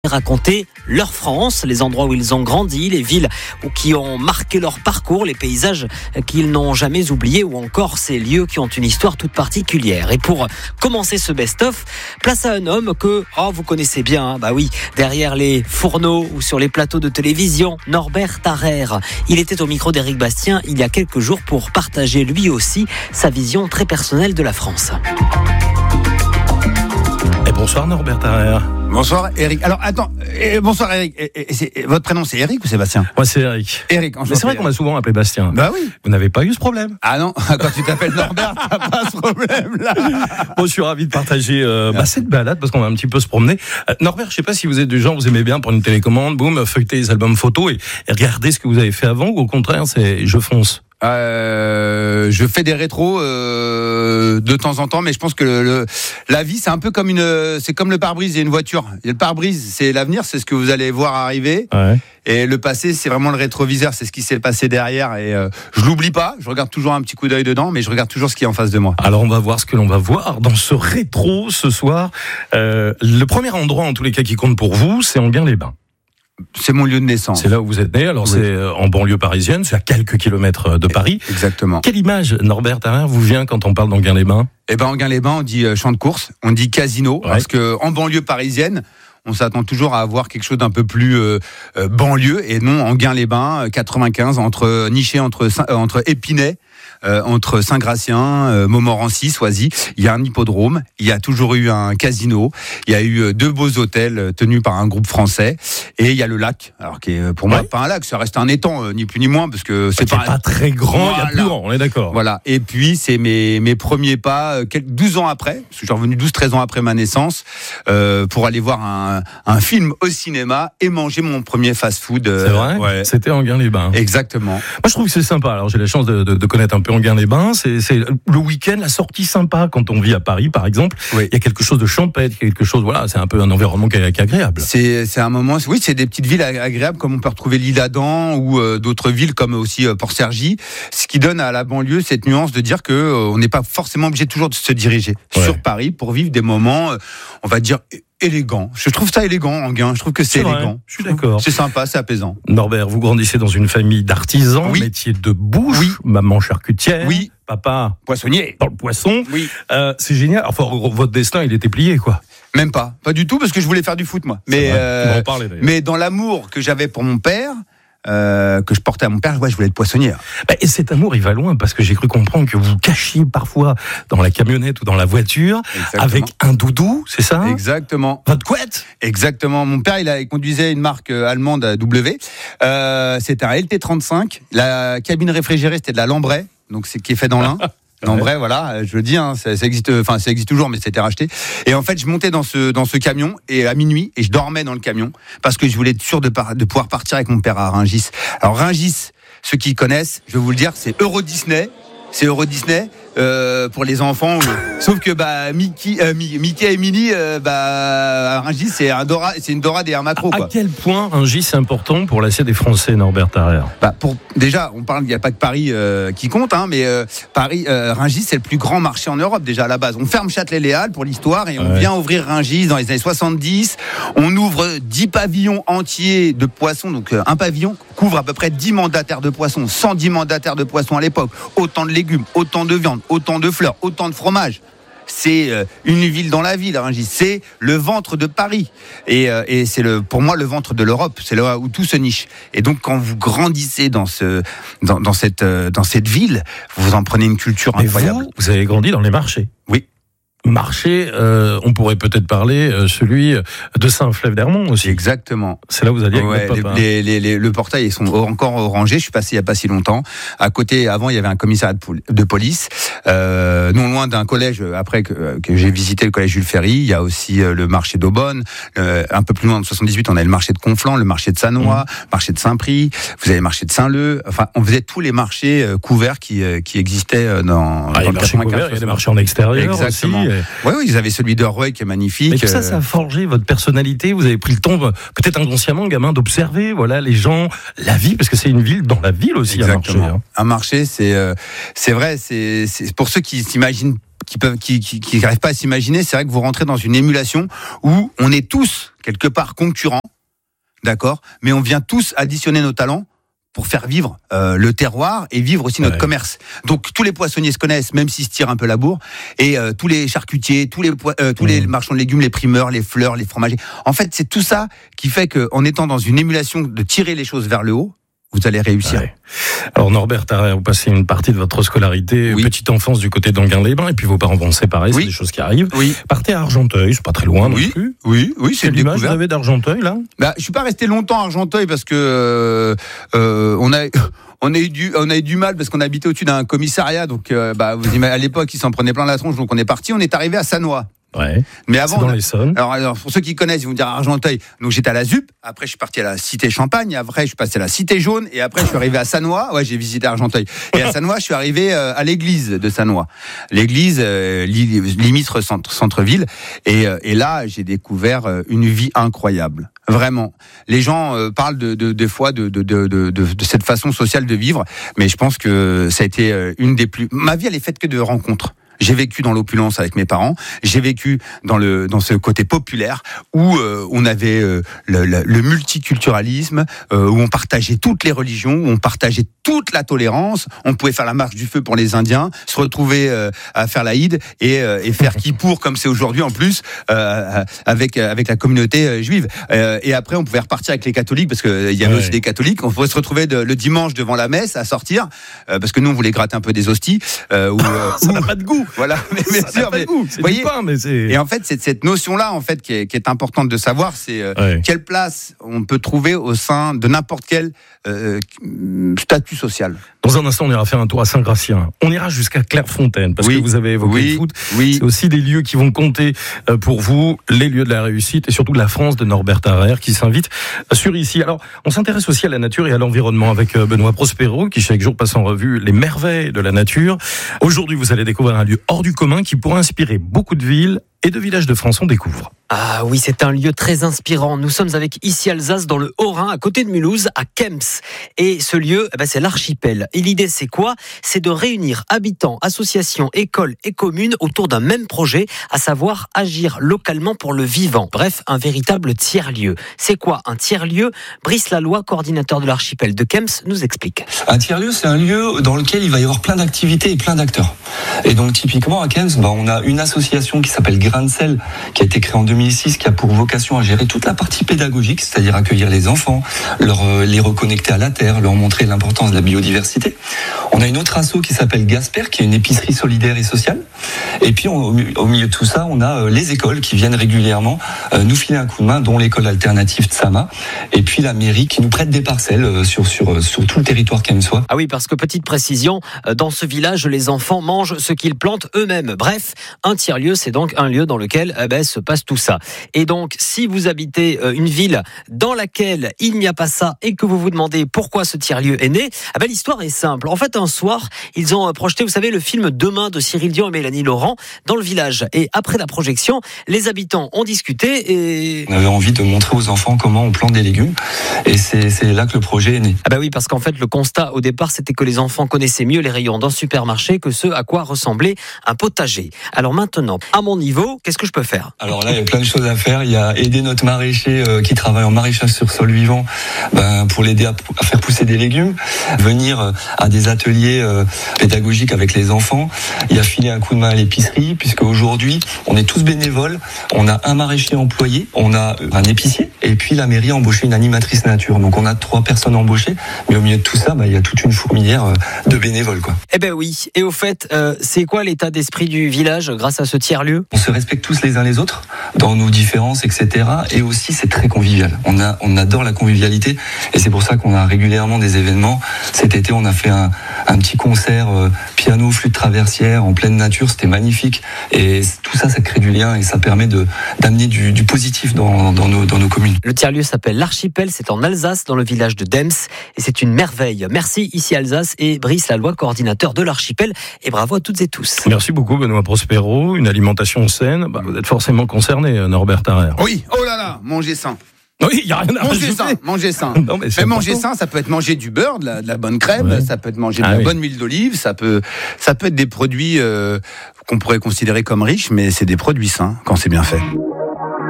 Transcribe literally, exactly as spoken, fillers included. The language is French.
Raconter leur France, les endroits où ils ont grandi, les villes qui ont marqué leur parcours, les paysages qu'ils n'ont jamais oubliés ou encore ces lieux qui ont une histoire toute particulière. Et pour commencer ce best-of, place à un homme que oh, vous connaissez bien, hein, bah oui, derrière les fourneaux ou sur les plateaux de télévision, Norbert Tarrer. Il était au micro d'Éric Bastien il y a quelques jours pour partager lui aussi sa vision très personnelle de la France. Et bonsoir Norbert Tarrer. Bonsoir Eric. Alors attends, euh, bonsoir Eric. Et, et, c'est, votre prénom c'est Eric ou Sébastien ? Moi c'est Eric. Eric, enchanté. Mais c'est vrai qu'on m'a souvent appelé Bastien. Bah oui. Vous n'avez pas eu ce problème ? Ah non, quand tu t'appelles Norbert, t'as pas ce problème là. Bon, je suis ravi de partager euh, bah, cette balade parce qu'on va un petit peu se promener. Euh, Norbert, je sais pas si vous êtes du genre, vous aimez bien prendre une télécommande, boum, feuilleter les albums photos et, et regarder ce que vous avez fait avant, ou au contraire c'est je fonce ? Euh, je fais des rétros euh, de temps en temps, mais je pense que le, le, la vie c'est un peu comme une, c'est comme le pare-brise et une voiture. Et le pare-brise c'est l'avenir, c'est ce que vous allez voir arriver. Ouais. Et le passé c'est vraiment le rétroviseur, c'est ce qui s'est passé derrière. Et euh, je l'oublie pas, je regarde toujours un petit coup d'œil dedans, mais je regarde toujours ce qui est en face de moi. Alors on va voir ce que l'on va voir dans ce rétro ce soir. Euh, le premier endroit en tous les cas qui compte pour vous, c'est Enghien-les-Bains. C'est mon lieu de naissance. C'est là où vous êtes né, alors oui. C'est en banlieue parisienne, c'est à quelques kilomètres de Paris. Exactement. Quelle image, Norbert Tarrer, vous vient quand on parle d'Enghien-les-Bains ? Eh ben, Enghien-les-Bains, on dit euh, champ de course, on dit casino, ouais. Parce que en banlieue parisienne, on s'attend toujours à avoir quelque chose d'un peu plus euh, euh, banlieue, et non, Enghien-les-Bains, quatre-vingt-quinze, entre niché entre euh, entre Épinay. Euh, entre Saint-Gratien, euh, Montmorency, Soisy, il y a un hippodrome, il y a toujours eu un casino, il y a eu deux beaux hôtels tenus par un groupe français, et il y a le lac, alors qui est pour moi ouais. pas un lac, ça reste un étang, euh, ni plus ni moins, parce que c'est pas, pas très grand, il voilà. y a plus grand, on est d'accord. Voilà, et puis c'est mes, mes premiers pas, euh, quelques, douze ans après, parce que je suis revenu douze treize ans après ma naissance, euh, pour aller voir un, un film au cinéma et manger mon premier fast-food. Euh, c'est vrai ouais. C'était Enghien-les-Bains. Exactement. Moi je trouve que c'est sympa, alors j'ai la chance de, de, de connaître un peu Enghien-les-Bains, c'est, c'est le week-end, la sortie sympa quand on vit à Paris par exemple. Oui. Il y a quelque chose de champêtre, quelque chose, voilà, c'est un peu un environnement qui est, qui est agréable. C'est, c'est un moment, oui, c'est des petites villes agréables comme on peut retrouver l'île Adam ou euh, d'autres villes comme aussi euh, Port-Cergy. Ce qui donne à la banlieue cette nuance de dire que euh, on n'est pas forcément obligé toujours de se diriger ouais. sur Paris pour vivre des moments, euh, on va dire élégant. Je trouve ça élégant, Enghien. Je trouve que c'est, c'est élégant. Je suis d'accord. C'est sympa, c'est apaisant. Norbert, vous grandissez dans une famille d'artisans, oui. métier de bouche, oui. maman charcutière, oui. papa poissonnier dans le poisson. Oui. Euh, c'est génial. Enfin, votre destin, il était plié, quoi. Même pas, pas du tout, parce que je voulais faire du foot, moi. Mais, euh, on va en parler, d'ailleurs. Mais dans l'amour que j'avais pour mon père. Euh, que je portais à mon père, ouais, je voulais être poissonnier. Bah, et cet amour, il va loin, parce que j'ai cru comprendre que vous cachiez parfois dans la camionnette ou dans la voiture. Exactement. Avec un doudou, c'est ça ? Exactement. Votre couette ? Exactement. Mon père, il, a, il conduisait une marque allemande W. Euh, c'était un L T trente-cinq. La cabine réfrigérée, c'était de la Lambray, donc c'est qui est fait dans l'Ain. Non, vrai, voilà, je le dis, hein, ça, ça existe, enfin, ça existe toujours, mais c'était racheté. Et en fait, je montais dans ce, dans ce camion, et à minuit, et je dormais dans le camion, parce que je voulais être sûr de, par, de pouvoir partir avec mon père à Rungis. Alors, Rungis, ceux qui connaissent, je vais vous le dire, c'est Euro Disney. C'est Euro Disney, euh, pour les enfants. Sauf que, bah, Mickey, euh, Mickey et Minnie, euh, bah, Rungis, c'est un Dora, c'est une Dora des Air Macro, quoi. À quel point Rungis est important pour l'assiette des Français, Norbert Tarrer ? Bah, pour, déjà, on parle, il n'y a pas que Paris, euh, qui compte, hein, mais, euh, Paris, euh, Rungis, c'est le plus grand marché en Europe, déjà, à la base. On ferme Châtelet-Les Halles pour l'histoire et on ouais. vient ouvrir Rungis dans les années soixante-dix. On ouvre dix pavillons entiers de poissons, donc, euh, un pavillon couvre à peu près dix mandataires de poissons, cent dix mandataires de poissons à l'époque. Autant de légumes, autant de viande, autant de fleurs, autant de fromage. C'est euh, une ville dans la ville, Rungis. C'est le ventre de Paris. Et, euh, et c'est le, pour moi le ventre de l'Europe. C'est là où tout se niche. Et donc quand vous grandissez dans ce, dans, dans cette, euh, dans cette ville, vous en prenez une culture Mais incroyable. Vous, vous avez grandi dans les marchés. Oui. Marché, euh, on pourrait peut-être parler euh, celui de Saint-Flève-d'Hermont aussi. Exactement. C'est là où vous alliez avec ouais, votre papa. Les, les, les, le portail, ils sont encore orangés. Je suis passé il y a pas si longtemps. À côté, avant, il y avait un commissariat de police. Euh, non loin d'un collège, après que, que j'ai visité le collège Jules Ferry, il y a aussi le marché d'Aubonne. Euh, un peu plus loin, en soixante-dix-huit, on a le marché de Conflans, le marché de Sannois, mmh. le marché de Saint-Prix. Vous avez le marché de Saint-Leu. Enfin, on faisait tous les marchés euh, couverts qui, euh, qui existaient dans, ah, dans le quatre-vingt-quinze. Il y a des marchés en extérieur. Exactement. Aussi. Oui, oui, ils avaient celui de Rueil qui est magnifique. Mais tout ça, ça a forgé votre personnalité. Vous avez pris le temps, peut-être inconsciemment, gamin, d'observer, voilà, les gens, la vie, parce que c'est une ville dans la ville aussi. Exactement. Un marché. Hein. Un marché, c'est, euh, c'est vrai, c'est, c'est pour ceux qui s'imaginent qui peuvent, qui, qui, qui n'arrivent pas à s'imaginer, c'est vrai que vous rentrez dans une émulation où on est tous quelque part concurrents, d'accord, mais on vient tous additionner nos talents pour faire vivre euh, le terroir et vivre aussi notre ouais. commerce. Donc tous les poissonniers se connaissent, même s'ils se tirent un peu la bourre, et euh, tous les charcutiers, tous les euh, tous mmh. les marchands de légumes, les primeurs, les fleurs, les fromagers. En fait, c'est tout ça qui fait qu'en étant dans une émulation de tirer les choses vers le haut, vous allez réussir. Ouais. Alors Norbert Tarrer, vous passez une partie de votre scolarité, oui. petite enfance du côté d'Enghien-les-Bains, et puis vos parents vont se séparer, oui. c'est des choses qui arrivent. Oui. Partez à Argenteuil, c'est pas très loin oui. non plus. Oui, oui, c'est Quelle image vous avez d'Argenteuil là ? Bah, je suis pas resté longtemps à Argenteuil parce que euh, euh, on a. On a eu du, on a eu du mal parce qu'on habitait au-dessus d'un commissariat, donc euh, bah, vous imaginez, à l'époque ils s'en prenaient plein la tronche, donc on est parti, on est arrivé à Sannois. Ouais. Mais avant, c'est dans l'Essonne. Alors, alors, pour ceux qui connaissent, ils vont dire Argenteuil. Donc, j'étais à la Z U P. Après, je suis parti à la Cité Champagne. Après, je suis passé à la Cité Jaune. Et après, je suis arrivé à Sannois. Ouais, j'ai visité Argenteuil. Et à Sannois, je suis arrivé euh, à l'église de Sannois. L'église, euh, limite centre, centre-ville. Et, euh, et là, j'ai découvert euh, une vie incroyable. Vraiment. Les gens euh, parlent de, de, des fois de, de, de, de, de cette façon sociale de vivre. Mais je pense que ça a été euh, une des plus, ma vie, elle est faite que de rencontres. J'ai vécu dans l'opulence avec mes parents. J'ai vécu dans le dans ce côté populaire où euh, on avait euh, le, le, le multiculturalisme, euh, où on partageait toutes les religions, où on partageait toute la tolérance. On pouvait faire la marche du feu pour les Indiens, se retrouver euh, à faire l'Aïd et, euh, et faire Kippour comme c'est aujourd'hui en plus euh, avec avec la communauté euh, juive. Euh, et après, on pouvait repartir avec les catholiques parce que il y avait ouais. aussi des catholiques. On pouvait se retrouver de, le dimanche devant la messe à sortir euh, parce que nous on voulait gratter un peu des hosties. Euh, où, euh, ça n'a pas de goût. Voilà, mais bien sûr, mais vous voyez. Pain, mais c'est... Et en fait, c'est cette notion-là, en fait, qui est, qui est importante de savoir, c'est euh, ouais. quelle place on peut trouver au sein de n'importe quel euh, statut social. Dans un instant, on ira faire un tour à Saint-Gratien. On ira jusqu'à Clairefontaine, parce oui. que vous avez évoqué oui. le foot. Oui. C'est aussi des lieux qui vont compter pour vous, les lieux de la réussite et surtout de la France de Norbert Tarrer qui s'invite sur ici. Alors, on s'intéresse aussi à la nature et à l'environnement avec Benoît Prospero, qui chaque jour passe en revue les merveilles de la nature. Aujourd'hui, vous allez découvrir un lieu hors du commun qui pourrait inspirer beaucoup de villes et de villages de France. On découvre. Ah oui, c'est un lieu très inspirant. Nous sommes avec Ici Alsace dans le Haut-Rhin, à côté de Mulhouse, à Kemps. Et ce lieu, eh ben, c'est l'archipel. Et l'idée, c'est quoi ? C'est de réunir habitants, associations, écoles et communes autour d'un même projet, à savoir agir localement pour le vivant. Bref, un véritable tiers-lieu. C'est quoi un tiers-lieu ? Brice Laloy, coordinateur de l'archipel de Kemps, nous explique. Un tiers-lieu, c'est un lieu dans lequel il va y avoir plein d'activités et plein d'acteurs. Et donc, typiquement, à Kemps, bah, on a une association qui s'appelle Grain de Sel, qui a été créée en deux mille six, qui a pour vocation à gérer toute la partie pédagogique, c'est-à-dire accueillir les enfants, leur, euh, les reconnecter à la terre, leur montrer l'importance de la biodiversité. On a une autre asso qui s'appelle Gasper, qui est une épicerie solidaire et sociale. Et puis, on, au milieu de tout ça, on a euh, les écoles qui viennent régulièrement euh, nous filer un coup de main, dont l'école alternative de Sama, et puis la mairie qui nous prête des parcelles euh, sur, sur, euh, sur tout le territoire kemsois. Ah oui, parce que petite précision, dans ce village, les enfants mangent ce qu'ils plantent eux-mêmes. Bref, un tiers-lieu, c'est donc un lieu dans lequel eh ben, se passe tout ça. Et donc, si vous habitez une ville dans laquelle il n'y a pas ça et que vous vous demandez pourquoi ce tiers-lieu est né, eh ben, l'histoire est simple. En fait, un soir, ils ont projeté, vous savez, le film Demain de Cyril Dion et Mélanie Laurent dans le village. Et après la projection, les habitants ont discuté et... On avait envie de montrer aux enfants comment on plante des légumes. Et c'est, c'est là que le projet est né. Ah bah oui, parce qu'en fait, le constat au départ, c'était que les enfants connaissaient mieux les rayons d'un supermarché que ce à quoi ressemblait un potager. Alors maintenant, à mon niveau, qu'est-ce que je peux faire ? Alors là, il y a plein de choses à faire. Il y a aider notre maraîcher euh, qui travaille en maraîchage sur sol vivant ben, pour l'aider à, à faire pousser des légumes. Venir euh, à des ateliers euh, pédagogiques avec les enfants. Il y a filer un coup de main à l'épicerie, puisque aujourd'hui, on est tous bénévoles. On a un maraîcher employé, on a un épicier, et puis la mairie a embauché une animatrice nature. Donc on a trois personnes embauchées, mais au milieu de tout ça, ben, il y a toute une fourmilière euh, de bénévoles, quoi. Eh ben oui. Et au fait, euh, c'est quoi l'état d'esprit du village grâce à ce tiers-lieu ? On se respecte tous les uns les autres dans nos différences, et cetera. Et aussi, c'est très convivial. On a, on adore la convivialité, et c'est pour ça qu'on a régulièrement des événements. Cet été, on a fait un, un petit concert euh, piano, flûte traversière en pleine nature. C'était magnifique. Et tout ça, ça crée du lien et ça permet de d'amener du, du positif dans, dans nos dans nos communes. Le tiers-lieu s'appelle l'Archipel. C'est en Alsace, dans le village de Dems, et c'est une merveille. Merci Ici Alsace et Brice Laloy, coordinateur de l'Archipel, et bravo à toutes et tous. Merci beaucoup Benoît Prospero. Une alimentation saine, bah, vous êtes forcément concerné, Norbert Tarrer. Oui, oh là là, manger sain. Oui, il n'y a rien à Manger rajouter. sain, manger sain. Non, mais c'est mais manger important. sain, ça peut être manger du beurre, de la, de la bonne crème, Ouais. ça peut être manger de Ah la oui. bonne huile d'olive, ça peut, ça peut être des produits euh, qu'on pourrait considérer comme riches, mais c'est des produits sains quand c'est bien fait.